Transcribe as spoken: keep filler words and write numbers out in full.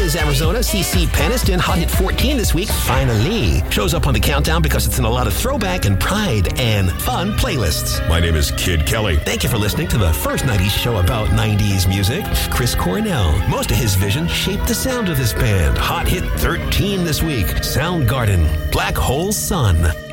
Phoenix, Arizona. C C Peniston, hot hit fourteen this week. Finally shows up on the countdown because it's in a lot of throwback and pride and fun playlists. My name is Kid Kelly. Thank you for listening to the first nineties show about nineties music. Chris Cornell. Most of his vision shaped the sound of this band. Hot hit thirteen this week. Soundgarden, Black Hole Sun.